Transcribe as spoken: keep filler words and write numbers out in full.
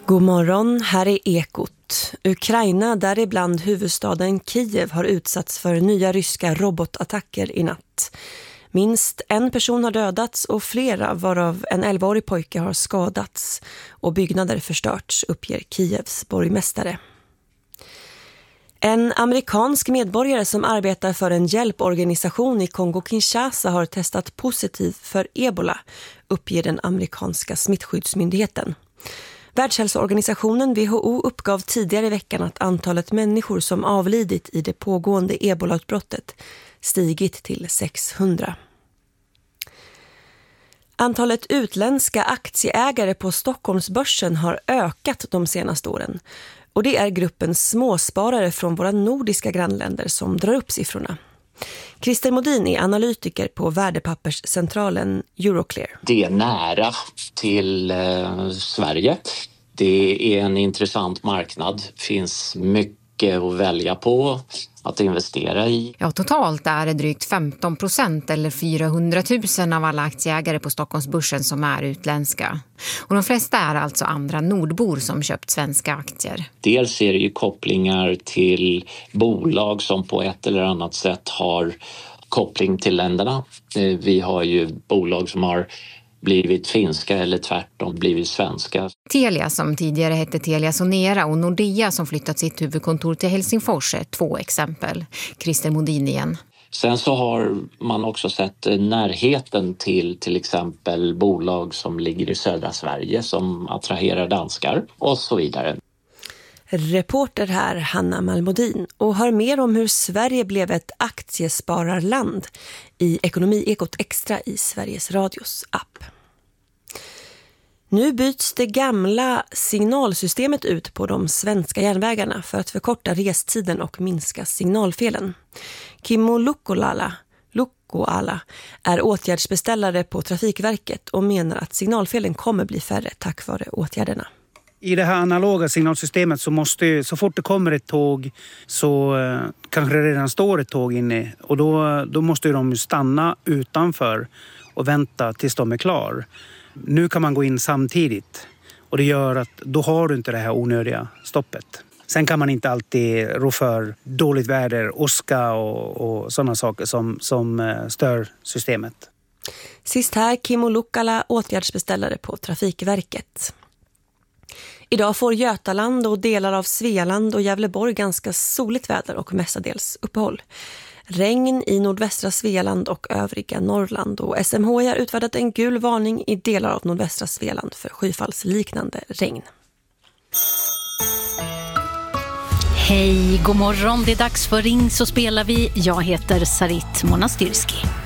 God morgon, här är Ekot. Ukraina, däribland huvudstaden Kiev, har utsatts för nya ryska robotattacker i natt. Minst en person har dödats och flera, varav en elvaårig pojke, har skadats och byggnader förstörts, uppger Kievs borgmästare. En amerikansk medborgare som arbetar för en hjälporganisation i Kongo-Kinshasa har testat positivt för ebola, uppger den amerikanska smittskyddsmyndigheten. Världshälsoorganisationen W H O uppgav tidigare i veckan att antalet människor som avlidit i det pågående ebolautbrottet stigit till sexhundra. Antalet utländska aktieägare på Stockholmsbörsen har ökat de senaste åren. Och det är gruppen småsparare från våra nordiska grannländer som drar upp siffrorna. Christer Modin är analytiker på värdepapperscentralen Euroclear. Det är nära till eh, Sverige. Det är en intressant marknad. Det finns mycket att välja på, att investera i. Ja, totalt är det drygt femton procent eller fyrahundratusen av alla aktieägare på Stockholmsbörsen som är utländska. Och de flesta är alltså andra nordbor som köpt svenska aktier. Dels är det ju kopplingar till bolag som på ett eller annat sätt har koppling till länderna. Vi har ju bolag som har blivit finska eller tvärtom blivit svenska. Telia, som tidigare hette Telia Sonera, och Nordea, som flyttat sitt huvudkontor till Helsingfors, är två exempel. Christer Modin igen. Sen så har man också sett närheten till till exempel bolag som ligger i södra Sverige som attraherar danskar och så vidare. Reporter här Hanna Malmodin, och hör mer om hur Sverige blev ett aktiespararland i Ekonomi-Ekot Extra i Sveriges Radios app. Nu byts det gamla signalsystemet ut på de svenska järnvägarna för att förkorta restiden och minska signalfelen. Kimmo Lukkolala, Lukkoala är åtgärdsbeställare på Trafikverket och menar att signalfelen kommer bli färre tack vare åtgärderna. I det här analoga signalsystemet så måste, så fort det kommer ett tåg så eh, kanske det redan står ett tåg inne. Och då, då måste de stanna utanför och vänta tills de är klar. Nu kan man gå in samtidigt och det gör att då har du inte det här onödiga stoppet. Sen kan man inte alltid rå för dåligt väder, åska och, och sådana saker som, som stör systemet. Sist här Kimmo Lukkala, åtgärdsbeställare på Trafikverket. Idag får Götaland och delar av Svealand och Gävleborg ganska soligt väder och mestadels uppehåll. Regn i nordvästra Svealand och övriga Norrland, och S M H I har utfärdat en gul varning i delar av nordvästra Svealand för skyfallsliknande regn. Hej, god morgon. Det är dags för Ring så spelar vi. Jag heter Sarit Monastyrski.